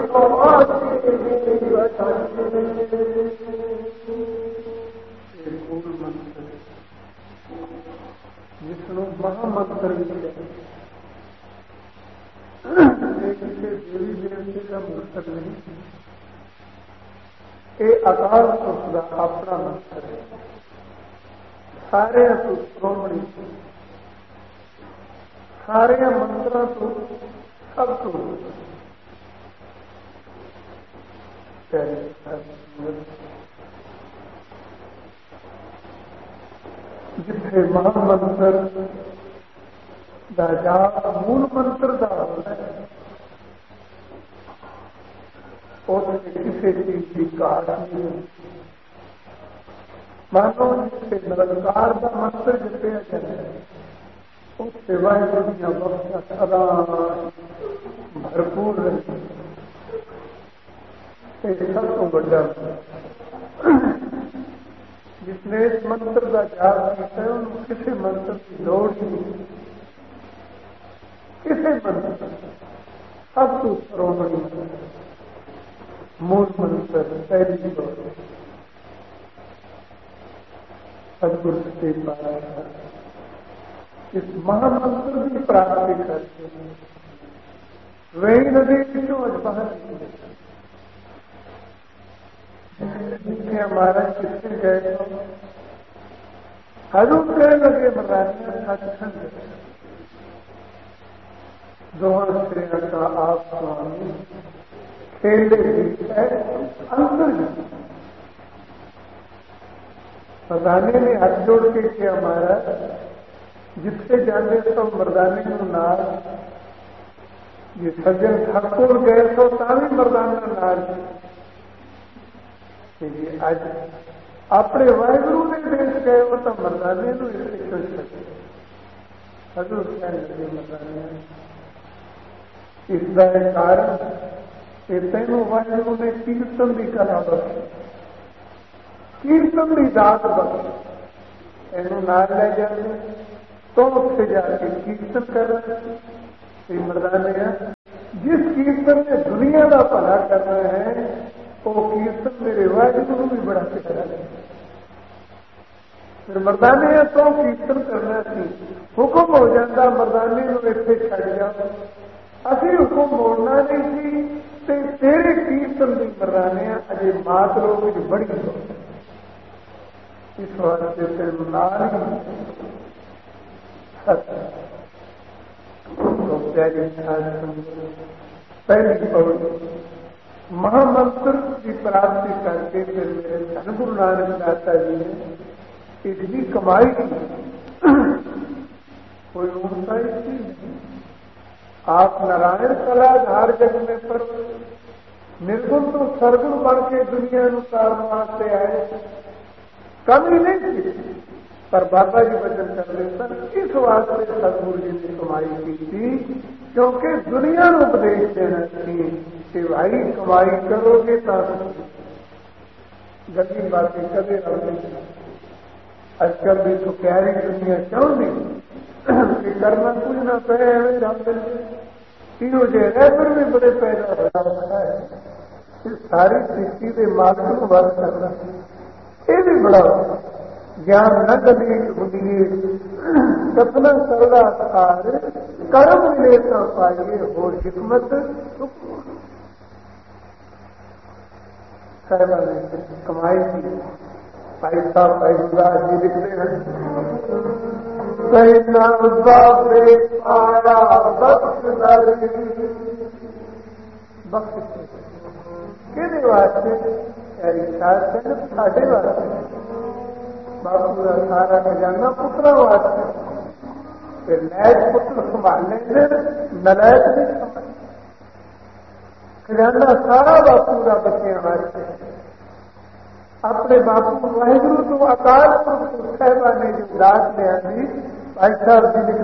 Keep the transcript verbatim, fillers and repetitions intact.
जिसनों महामंत्र भी देवी देवते का मंत्र नहीं, ये अकाल पुरुष का अपना मंत्र है। सारे तो श्रोमणी, सारे मंत्र तो सब तो जिथे महामंत्र दा जाप मूल मंत्र का होता है, उससे किसी चीज की काट नहीं होती। मानो जिससे निरंकार का मंत्र जपया जाता है, उससे वाहिगुरु की अवस्था सदा भरपूर रहती है। सब तो बड़ा जिसने इस मंत्र का जाप किया है, उनको किसी मंत्र की लोड़ नहीं, किसी मंत्र सब तो श्रोमणी मंत्र, मूल मंत्र, पहली दौर सदगुरु से पाया इस महामंत्र की प्राप्ति करते हैं। वही नदी क्यों आज बाहर हमारा किसने गए तो हजूर कहने लगे मरानिया सत्संग दोहन श्रेय का आप स्वामी खेले है अंतर। मरदाने ने हाथ जोड़ के किया हमारा जिससे जाने तो मरदाने को नार ये सज्जन ठाकुर गए तो तावी मरदाना नार आज अपने वाहिगुरु ने देश गए हो तो मरदाने को इससे क्यों सके हजूर क्या लगे मरदाने इसका कारण तेनों वाहिगुरु ने कीर्तन भी करा बख्श, कीर्तन भी दात बख्श एनू नार ले जाते तो उससे जाके कीर्तन कर रहे मरदाने जिस कीर्तन में दुनिया का भला करना है वो कीर्तन मेरे वाहिगुरु भी बड़ा प्यारा है। फिर मरदाने तो कीर्तन करना सी हुक्म हो जाता मरदाने को इतने छड़ जाओ, असी हुक्म मोड़ना नहीं सी ते तेरे कीर्तन की मरदाने अजे मात लोग बड़ी हो इस वास्ते तेरे नाल तो प्यारी पहली पौड़ी महामंत्र की प्राप्ति करके फिर मेरे धन गुरु नानक दाता जी ने इतनी कमाई की कोई ऊर्जा इसकी नहीं। आप नारायण कलाधार जग में पर निर्गुण तो सरगुण बन के दुनिया अनुसार वास्ते आए, कमी नहीं थी पर बाबा जी वचन कर रहे सर इस वास्ते सदगुरु जी ने कमाई की थी क्योंकि दुनिया को उपदेश देना चाहिए कि भाई कमाई करोगे तो गंदी बातें कदे रहोगे। आजकल भी तो प्यारी दुनिया क्यों नहीं कि करना कुछ ना पे तीनों जगह पर भी बड़े पैदा हो रहा है। इस सारी सृष्टि के मालिक को बात करना ये भी बड़ा ज्ञान न कभी बुझिए सपना सरला सार कर्म मिले तो पाइए हो हिकमत कमाई की पैसा पैसा जी लिखते हैं पैसा बाबे पाया बख्श बख्श कि वास्ते साढ़े वास्ते बापू का सारा खजाना पुत्रा वास्ते फिर नैज पुत्र संभालने से नलायक नहीं संभाल खजाना सारा बापू का बच्चे वास्ते अपने बापू वाहिगुरु तो अकाल पुरुष साहिबा ने जो दात लिया भाई साहब जी